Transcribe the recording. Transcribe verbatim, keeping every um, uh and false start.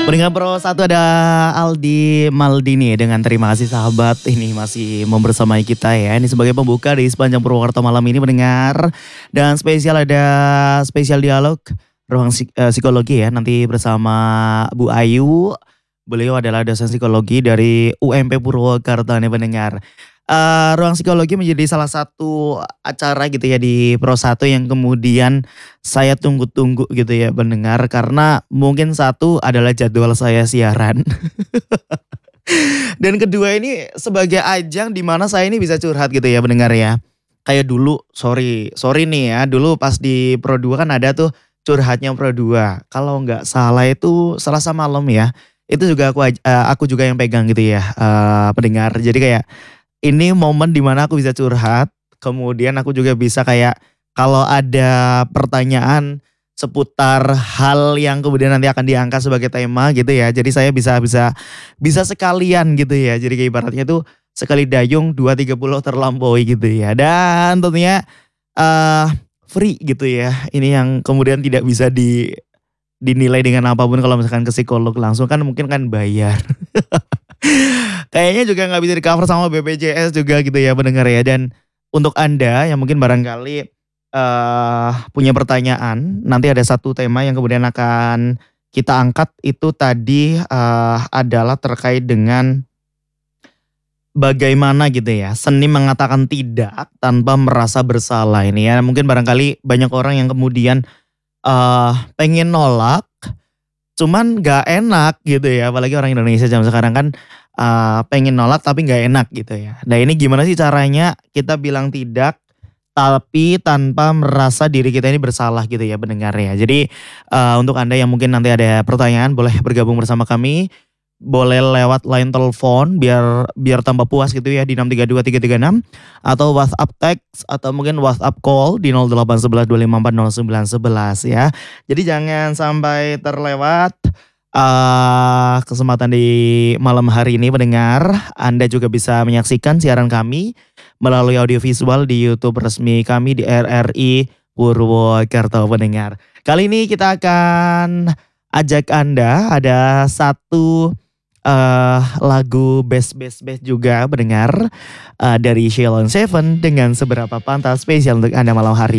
Pendengar Pro satu ada Aldi Maldini dengan Terima Kasih Sahabat. Ini masih membersamai kita ya. Ini sebagai pembuka di sepanjang Purwokerto malam ini mendengar. Dan spesial ada spesial dialog ruang psik- eh, psikologi ya. Nanti bersama Bu Ayu. Beliau adalah dosen psikologi dari U M P Purwokerto nih pendengar. Eh, ruang psikologi menjadi salah satu acara gitu ya di Pro satu yang kemudian saya tunggu-tunggu gitu ya pendengar, karena mungkin satu adalah jadwal saya siaran. Dan kedua ini sebagai ajang di mana saya ini bisa curhat gitu ya pendengar ya. Kayak dulu, sorry, sorry nih ya, dulu pas di Pro dua kan ada tuh curhatnya Pro dua. Kalau nggak salah itu Selasa malam ya. Itu juga aku aj- eh, aku juga yang pegang gitu ya eh, pendengar. Jadi kayak ini momen dimana aku bisa curhat, kemudian aku juga bisa kayak kalau ada pertanyaan seputar hal yang kemudian nanti akan diangkat sebagai tema gitu ya. Jadi saya bisa bisa bisa sekalian gitu ya. Jadi kayak ibaratnya tuh sekali dayung dua tiga puluh terlampaui gitu ya. Dan tentunya eh free gitu ya. Ini yang kemudian tidak bisa di dinilai dengan apapun kalau misalkan ke psikolog langsung kan mungkin kan bayar. Kayaknya juga nggak bisa di-cover sama B P J S juga gitu ya pendengar ya. Dan untuk Anda yang mungkin barangkali eh punya pertanyaan, nanti ada satu tema yang kemudian akan kita angkat itu tadi eh, adalah terkait dengan bagaimana gitu ya seni mengatakan tidak tanpa merasa bersalah ini ya. Mungkin barangkali banyak orang yang kemudian eh pengen nolak cuman nggak enak gitu ya, apalagi orang Indonesia zaman sekarang kan uh, pengen nolak tapi nggak enak gitu ya. Nah ini gimana sih caranya kita bilang tidak tapi tanpa merasa diri kita ini bersalah gitu ya pendengar ya. Jadi uh, untuk Anda yang mungkin nanti ada pertanyaan boleh bergabung bersama kami. Boleh lewat line telepon biar biar tambah puas gitu ya di enam tiga dua tiga tiga enam atau WhatsApp text atau mungkin WhatsApp call di nol delapan satu satu dua lima empat nol sembilan satu satu ya. Jadi jangan sampai terlewat eh kesempatan di malam hari ini pendengar. Anda juga bisa menyaksikan siaran kami melalui audiovisual di YouTube resmi kami di R R I Purwokerto pendengar. Kali ini kita akan ajak Anda ada satu eh lagu best best best juga pendengar eh, dari Sheila on Seven dengan seberapa pantas spesial untuk Anda malam hari